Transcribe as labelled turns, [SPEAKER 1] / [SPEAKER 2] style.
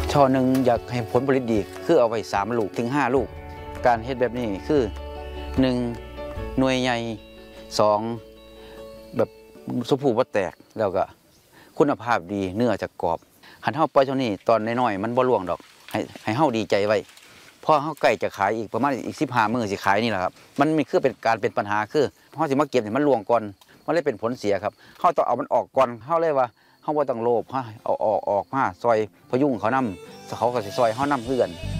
[SPEAKER 1] ช่อหนึ่งอยากให้ผลผลิตดีคือเอาไว้3 ลูกถึง 5 ลูกการเฮ็ดแบบนี้คือ1หน่วยใหญ่2แบบสุภูบ่แตกแล้วก็คุณภาพดีเนื้อจะกรอบหันเฮาปล่อยเท่านี้ตอนน้อยๆมันบ่ร่วงดอกให้เฮาดีใจไว้พอเฮาใกล้จะขายอีกประมาณอีก15 มื้อสิขายนี่แหละครับมันมีคือเป็นปัญหาคือเฮาสิมาเก็บให้มันร่วงก่อนมันเลยเป็นผลเสียครับเฮาต้องเอามันออกก่อนเฮาเลยว่าเฮาบ่ต้องโลภเอาออกมาซอยพยุงเขานำเขาก็สิซอยเฮานำคือกัน